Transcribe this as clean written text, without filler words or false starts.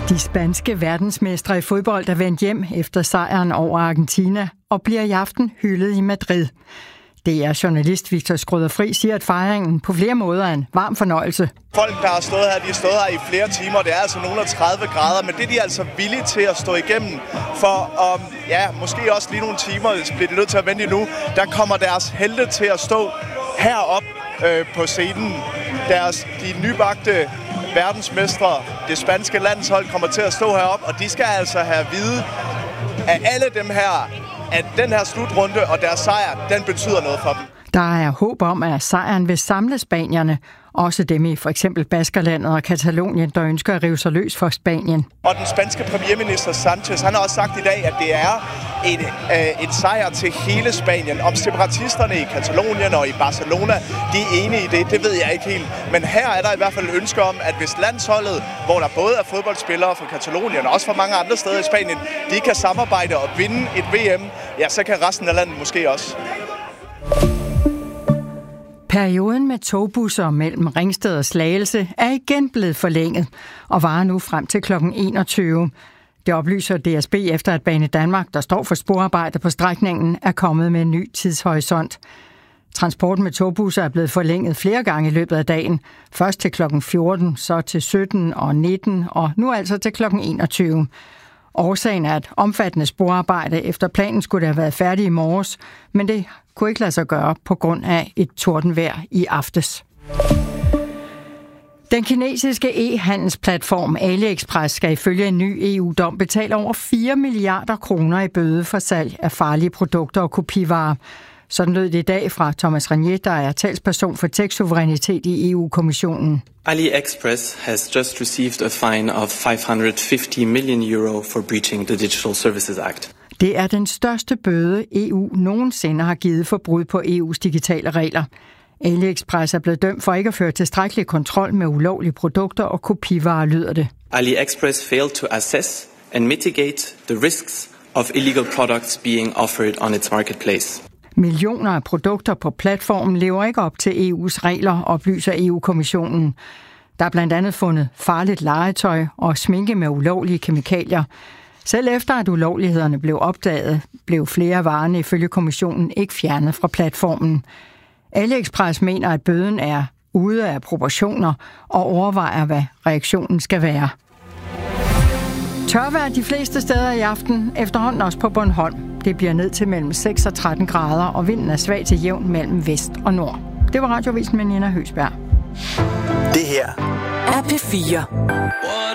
De spanske verdensmestre i fodbold er vendt hjem efter sejren over Argentina og bliver i aften hyldet i Madrid. DR-journalist Victor Schrøder-Fri siger, at fejringen på flere måder er en varm fornøjelse. Folk, der har stået her, de har stået her i flere timer. Det er altså nogle af 30 grader, men det er de altså villige til at stå igennem. For om, måske også lige nogle timer, bliver de nødt til at vente nu, der kommer deres helte til at stå heroppe på scenen. De nybagte verdensmestre, det spanske landshold, kommer til at stå heroppe, og de skal altså have at vide, at alle dem her, at den her slutrunde og deres sejr, den betyder noget for dem. Der er håb om, at sejren vil samle spanierne, også dem i for eksempel Baskerlandet og Katalonien, der ønsker at rive sig løs for Spanien. Og den spanske premierminister Sanchez, han har også sagt i dag, at det er en sejr til hele Spanien. Om separatisterne i Katalonien og i Barcelona, de er enige i det ved jeg ikke helt. Men her er der i hvert fald et ønske om, at hvis landsholdet, hvor der både er fodboldspillere fra Katalonien og også fra mange andre steder i Spanien, de kan samarbejde og vinde et VM, ja, så kan resten af landet måske også. Perioden med togbusser mellem Ringsted og Slagelse er igen blevet forlænget og varer nu frem til kl. 21. Det oplyser DSB efter, at Banedanmark, der står for sporarbejde på strækningen, er kommet med en ny tidshorisont. Transporten med togbusser er blevet forlænget flere gange i løbet af dagen. Først til kl. 14, så til 17 og 19 og nu altså til kl. 21. Årsagen er et omfattende sporarbejde. Efter planen skulle det have været færdigt i morges, men det kunne ikke lade sig gøre på grund af et tordenvejr i aftes. Den kinesiske e-handelsplatform AliExpress skal ifølge en ny EU-dom betale over 4 milliarder kroner i bøde for salg af farlige produkter og kopivarer. Sådan lød det i dag fra Thomas Renier, der er talsperson for tekstsuverænitet i EU-kommissionen. AliExpress has just received a fine of 550 million euro for breaching the Digital Services Act. Det er den største bøde, EU nogensinde har givet for brud på EU's digitale regler. AliExpress er blevet dømt for ikke at føre tilstrækkelig kontrol med ulovlige produkter og kopivarer, lyder det. AliExpress failed to assess and mitigate the risks of illegal products being offered on its marketplace. Millioner af produkter på platformen lever ikke op til EU's regler, oplyser EU-kommissionen. Der er blandt andet fundet farligt legetøj og sminke med ulovlige kemikalier. Selv efter at ulovlighederne blev opdaget, blev flere af varerne ifølge kommissionen ikke fjernet fra platformen. AliExpress mener, at bøden er ude af proportioner og overvejer, hvad reaktionen skal være. Tørvejr de fleste steder i aften, efterhånden også på Bornholm. Det bliver ned til mellem 6 og 13 grader, og vinden er svag til jævn mellem vest og nord. Det var Radioavisen med Nina Høsberg. Det her er P4.